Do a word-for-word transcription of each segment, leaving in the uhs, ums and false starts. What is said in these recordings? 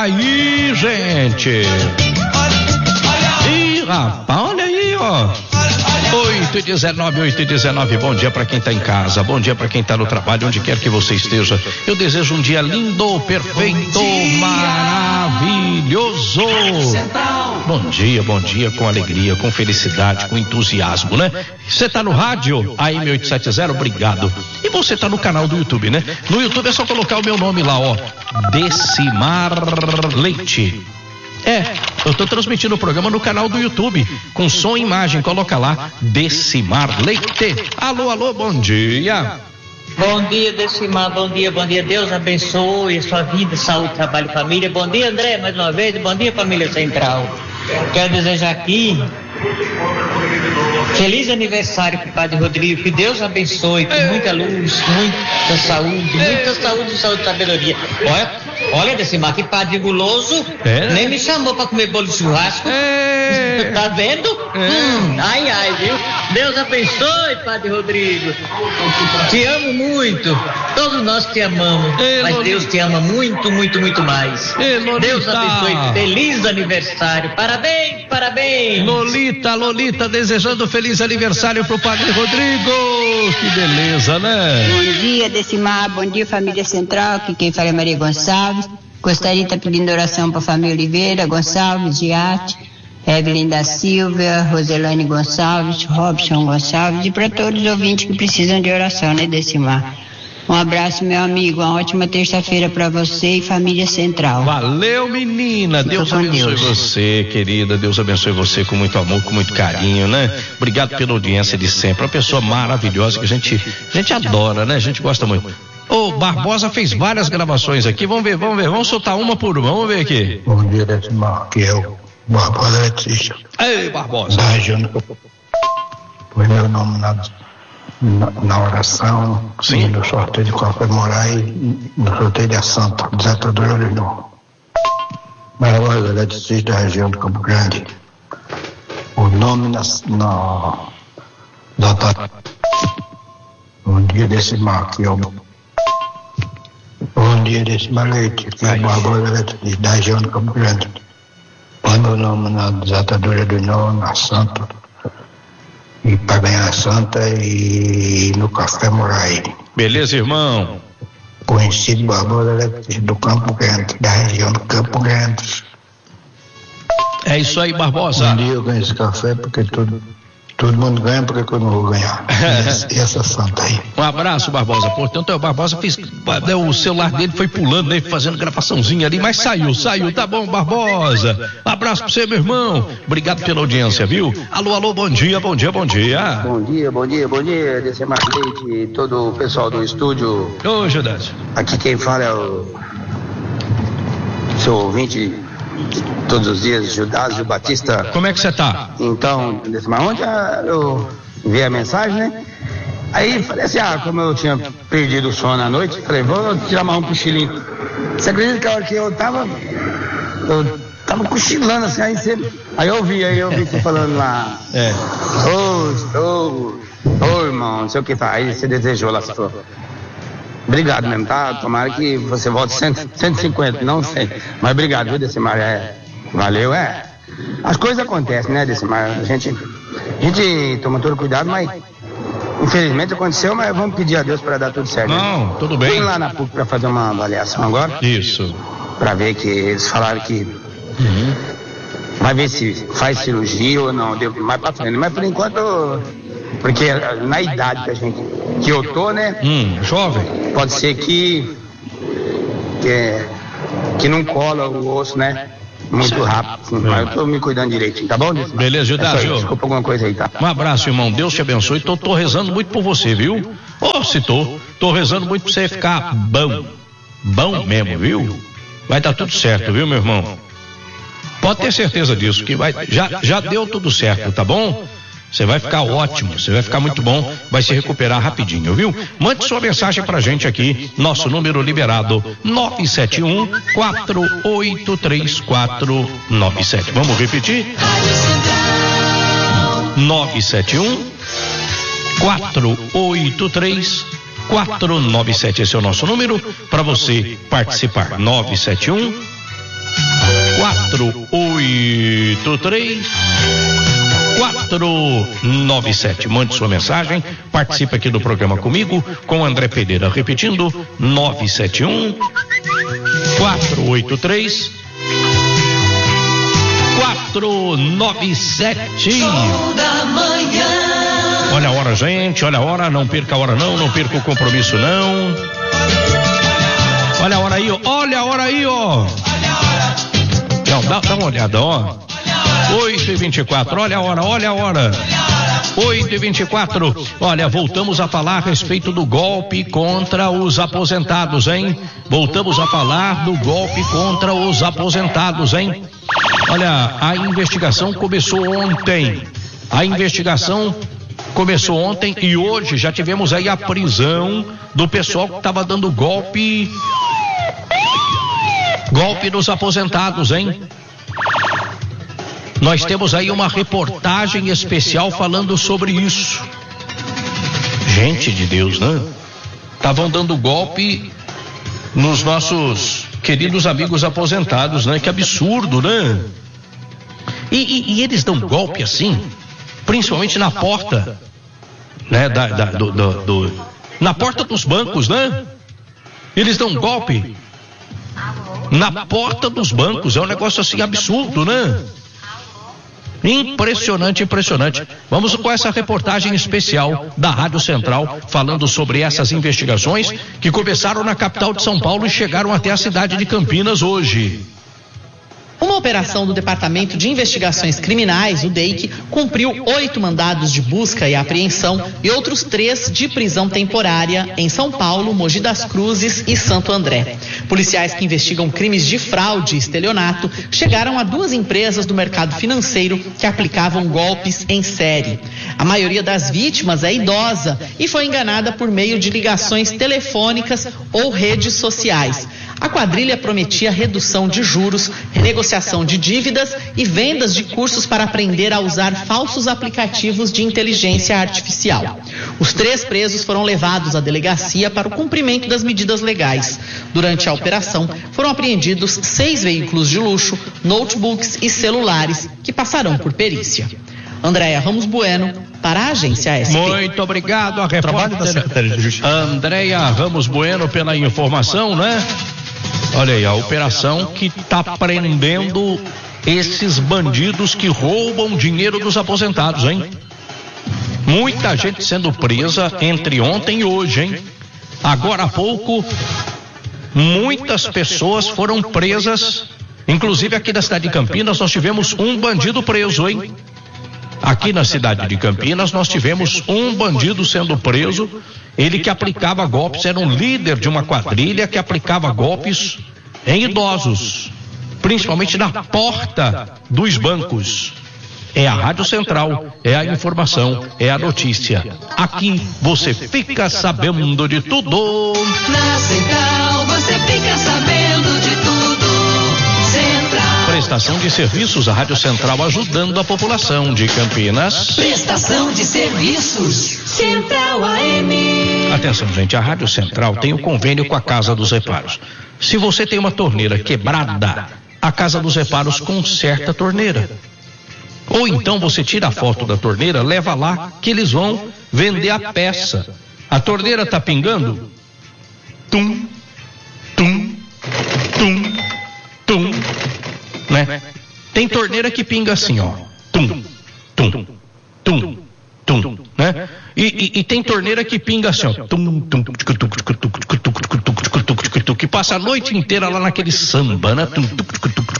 aí, gente. Ih, rapaz, olha aí, ó. oito e dezenove, oito e dezenove, bom dia pra quem tá em casa, bom dia pra quem tá no trabalho, onde quer que você esteja. Eu desejo um dia lindo, perfeito, maravilhoso. Bom dia, bom dia, com alegria, com felicidade, com entusiasmo, né? Você tá no rádio, A M oitocentos e setenta, obrigado. E você tá no canal do YouTube, né? No YouTube é só colocar o meu nome lá, ó, Decimar Leite. É, eu tô transmitindo o programa no canal do YouTube, com som e imagem, coloca lá, Decimar Leite. Alô, alô, bom dia. Bom dia, Decimar, bom dia, bom dia, Deus abençoe a sua vida, saúde, trabalho e família. Bom dia, André, mais uma vez, bom dia, família Central. Quero desejar aqui feliz aniversário para o Padre Rodrigo, que Deus abençoe, com muita luz, muita saúde, muita saúde, saúde e sabedoria. Olha, olha, Decimar, que padre guloso, é. Nem me chamou para comer bolo de churrasco. É. Tá vendo? É. Hum, ai, ai, viu? Deus abençoe, Padre Rodrigo. Te amo muito. Todos nós te amamos. É, mas Lolita. Deus te ama muito, muito, muito mais. É, Deus abençoe. Feliz aniversário. Parabéns, parabéns. Lolita, Lolita, desejando feliz aniversário pro Padre Rodrigo. Que beleza, né? Bom dia, Decimar. Bom dia, família Central. Aqui quem fala é Maria Gonçalves. Gostaria de estar pedindo oração para a família Oliveira, Gonçalves, Giatti, Evelyn da Silva, Roselane Gonçalves, Robson Gonçalves e para todos os ouvintes que precisam de oração, né, Decimar? Um abraço, meu amigo, uma ótima terça-feira para você e família Central. Valeu, menina, Deus abençoe você, querida, Deus abençoe você com muito amor, com muito carinho, né? Obrigado pela audiência de sempre, uma pessoa maravilhosa que a gente, a gente adora, né? A gente gosta muito. Ô, Barbosa fez várias gravações aqui, vamos ver, vamos ver, vamos soltar uma por uma, vamos ver aqui. Bom dia, Decimar, que é o Barbosa Letícia. Ei, Barbosa. Da região do... Põe meu nome na, na, na oração. Sim. No sorteio de Copa Moraes e no sorteio da Santa, desatadora de novo. Barbosa Letícia, da região do Campo Grande. O nome na... na da... Bom dia, Decimar, que é o... Bom dia, Decimar Leite, que é o Barbosa Letícia, da região do Campo Grande. Põe meu nome na desatadora do nó, na Santa, e para ganhar a Santa e no Café Moraes. Beleza, irmão? Conhecido Barbosa do Campo Grande, da região do Campo Grande. É isso aí, Barbosa. Um dia eu ganho esse café porque todo, todo mundo ganha, porque eu não vou ganhar. E essa Santa aí. Um abraço, Barbosa. Portanto, o Barbosa fez, o celular dele foi pulando, né, fazendo gravaçãozinha ali, mas saiu, saiu, tá bom, Barbosa. Um abraço pra você, meu irmão. Obrigado pela audiência, viu? Alô, alô, bom dia, bom dia, bom dia. Bom dia, bom dia, bom dia, Decimar Leite e todo o pessoal do estúdio. Ô, Judas. Aqui quem fala é o seu ouvinte todos os dias, Judásio Batista. Como é que você tá? Então, Decimar, ontem eu vi a mensagem, né? Aí falei assim, ah, como eu tinha perdido o sono à noite, falei, vou tirar mais um cochilinho. Você acredita que a hora que eu tava, eu tava cochilando assim, aí você, aí eu vi, aí eu vi você falando lá, é. Ô, ô, ô, irmão, não sei o que tá, aí você desejou lá, você falou, obrigado mesmo, tá? Tomara que você volte cento, cento e cinquenta, não cem, mas obrigado, viu, Decimar, é, valeu, é. As coisas acontecem, né, Decimar, a gente, a gente toma todo cuidado, mas infelizmente aconteceu, mas vamos pedir a Deus para dar tudo certo. Não, né? tudo bem. Fui lá na P U C para fazer uma avaliação agora. Isso. Para ver que eles falaram que uhum. vai ver se faz cirurgia ou não, deu mais para frente. Mas por enquanto, porque na idade que a gente, que eu tô, né? Hum, jovem. Pode ser que que, que não cola o osso, né? Muito rápido, mas eu tô me cuidando direitinho, tá bom? Beleza, Judas. É desculpa alguma coisa aí, tá? Um abraço, irmão, Deus te abençoe. Tô, tô rezando muito por você, viu? Ô, oh, se tô, tô rezando muito pra você ficar bom, bom mesmo, viu? Vai dar tudo certo, viu, meu irmão? Pode ter certeza disso, que vai, já, já deu tudo certo, tá bom? Você vai ficar ótimo, você vai ficar muito bom, vai se recuperar rapidinho, viu? Mande sua mensagem pra gente aqui, nosso número liberado, nove sete um, quatro oito três quatro nove sete. Vamos repetir? nove sete um, quatro oito três quatro nove sete. Esse é o nosso número para você participar. nove sete um, quatro oito três quatro nove sete. Mande sua mensagem, participe aqui do programa comigo, com André Pereira, repetindo, nove sete um quatro oito três quatro nove sete. Show da manhã. Olha a hora, gente, olha a hora, não perca a hora não, não perca o compromisso não. Olha a hora aí, ó, olha a hora aí, ó. Não, dá, dá uma olhada, ó. oito e vinte e quatro, olha a hora, olha a hora. oito e vinte e quatro. Olha, voltamos a falar a respeito do golpe contra os aposentados, hein? Voltamos a falar do golpe contra os aposentados, hein? Olha, a investigação começou ontem. A investigação começou ontem e hoje já tivemos aí a prisão do pessoal que estava dando golpe. Golpe nos aposentados, hein? Nós temos aí uma reportagem especial falando sobre isso. Gente de Deus, né? Estavam dando golpe nos nossos queridos amigos aposentados, né? Que absurdo, né? E, e, e eles dão golpe assim, principalmente na porta, né? Da, da, do, do, do, na porta dos bancos, né? Eles dão golpe na porta dos bancos. É um negócio assim absurdo, né? Impressionante, impressionante. Vamos com essa reportagem especial da Rádio Central falando sobre essas investigações que começaram na capital de São Paulo e chegaram até a cidade de Campinas hoje. Uma operação do Departamento de Investigações Criminais, o D E I C, cumpriu oito mandados de busca e apreensão e outros três de prisão temporária em São Paulo, Mogi das Cruzes e Santo André. Policiais que investigam crimes de fraude e estelionato chegaram a duas empresas do mercado financeiro que aplicavam golpes em série. A maioria das vítimas é idosa e foi enganada por meio de ligações telefônicas ou redes sociais. A quadrilha prometia redução de juros, renegociação de dívidas e vendas de cursos para aprender a usar falsos aplicativos de inteligência artificial. Os três presos foram levados à delegacia para o cumprimento das medidas legais. Durante a operação, foram apreendidos seis veículos de luxo, notebooks e celulares que passarão por perícia. Andréia Ramos Bueno, para a agência S P. Muito obrigado, a repórter da Secretaria de Justiça Andréia Ramos Bueno pela informação, né? Olha aí, a operação que está prendendo esses bandidos que roubam dinheiro dos aposentados, hein? Muita gente sendo presa entre ontem e hoje, hein? Agora há pouco, muitas pessoas foram presas, inclusive aqui na cidade de Campinas nós tivemos um bandido preso, hein? Aqui na cidade de Campinas nós tivemos um bandido sendo preso, ele que aplicava golpes, era um líder de uma quadrilha que aplicava golpes em idosos, principalmente na porta dos bancos. É a Rádio Central, é a informação, é a notícia. Aqui você fica sabendo de tudo. Na Central você fica sabendo de tudo. Central. Prestação de serviços, a Rádio Central ajudando a população de Campinas. Prestação de serviços, Central A M. Atenção, gente, a Rádio Central tem um convênio com a Casa dos Reparos. Se você tem uma torneira quebrada, a Casa dos Reparos conserta a torneira. Ou então você tira a foto da torneira, leva lá que eles vão vender a peça. A torneira tá pingando? Tum, tum, tum, tum, né? Tem torneira que pinga assim, ó. Tum, tum, tum, tum, né? E, e, e tem torneira que pinga assim, ó. Tum, tum, que passa a noite inteira lá naquele samba, né? Tum, tum,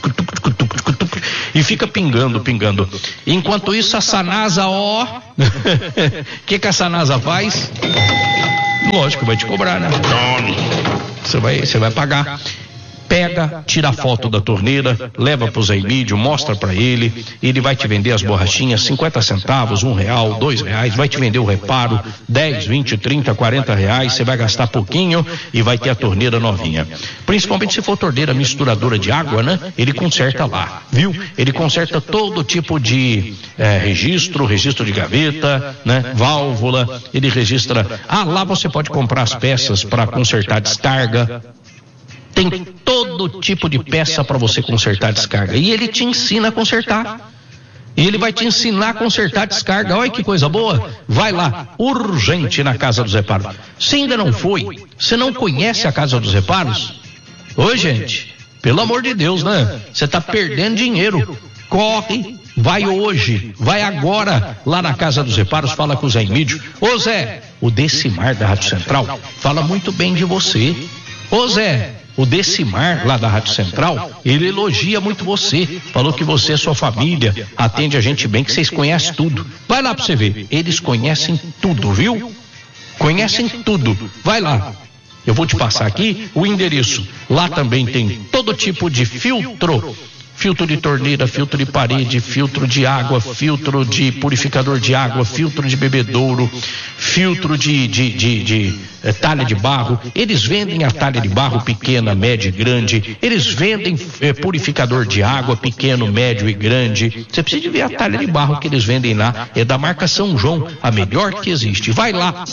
e fica pingando, pingando. Enquanto isso, a Sanasa, ó, o que que a Sanasa faz? Lógico, vai te cobrar, né? Você vai, você vai pagar. Pega, tira a foto da torneira, leva pro Zé Emílio, mostra para ele, ele vai te vender as borrachinhas, cinquenta centavos, um real, dois reais, vai te vender o reparo, dez, vinte, trinta, quarenta reais, você vai gastar pouquinho e vai ter a torneira novinha. Principalmente se for torneira misturadora de água, né? Ele conserta lá, viu? Ele conserta todo tipo de é, registro, registro de gaveta, né? Válvula, ele registra. Ah, lá você pode comprar as peças para consertar descarga. Tem todo tipo de peça para você consertar a descarga. E ele te ensina a consertar. E ele vai te ensinar a consertar a descarga. Olha que coisa boa. Vai lá, urgente, na Casa dos Reparos. Se ainda não foi, você não conhece a Casa dos Reparos? Oi, gente, pelo amor de Deus, né? Você tá perdendo dinheiro. Corre, vai hoje, vai agora lá na Casa dos Reparos, fala com o Zé Emílio. Ô Zé, o Decimar da Rádio Central fala muito bem de você. Ô Zé, o Decimar lá da Rádio Central, ele elogia muito você, falou que você é sua família, atende a gente bem, que vocês conhecem tudo. Vai lá pra você ver, eles conhecem tudo, viu? Conhecem tudo, vai lá. Eu vou te passar aqui o endereço. Lá também tem todo tipo de filtro. Filtro de torneira, filtro de parede, filtro de água, filtro de purificador de água, filtro de bebedouro, filtro de, de, de, de, de eh, talha de barro. Eles vendem a talha de barro pequena, média e grande. Eles vendem eh, purificador de água pequeno, médio e grande. Você precisa de ver a talha de barro que eles vendem lá. É da marca São João, a melhor que existe. Vai lá,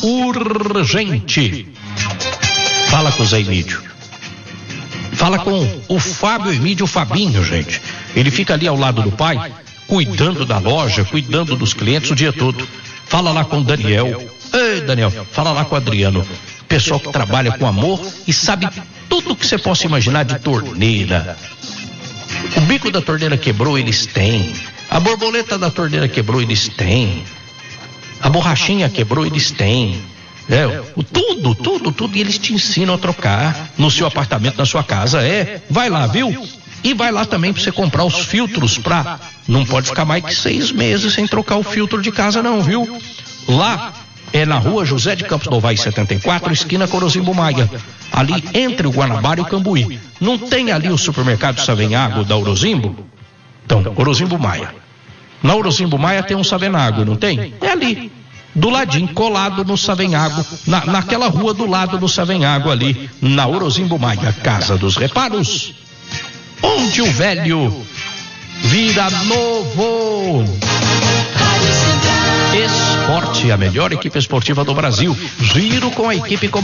urgente. Fala com o Zé Emílio. Fala com o Fábio Emílio, o Fabinho, gente. Ele fica ali ao lado do pai, cuidando da loja, cuidando dos clientes o dia todo. Fala lá com o Daniel. Ei, Daniel, fala lá com o Adriano. Pessoal que trabalha com amor e sabe tudo que você possa imaginar de torneira. O bico da torneira quebrou, eles têm. A borboleta da torneira quebrou, eles têm. A borrachinha quebrou, eles têm. É, o, tudo, tudo, tudo, e eles te ensinam a trocar no seu apartamento, na sua casa, é, vai lá, viu? E vai lá também para você comprar os filtros pra, não pode ficar mais que seis meses sem trocar o filtro de casa não, viu? Lá é na rua José de Campos Novaes setenta e quatro, esquina Corozimbo Maia, ali entre o Guanabara e o Cambuí. Não tem ali o supermercado Savenhago da Orozimbo? Então, Orozimbo Maia. Na Orozimbo Maia tem um Savenhago, não tem? É ali. Do ladinho, colado no Savenhago, na, naquela rua do lado do Savenhago ali, na Orozimbo Maia, Casa dos Reparos, onde o velho vira novo. Esporte, a melhor equipe esportiva do Brasil. Giro com a equipe com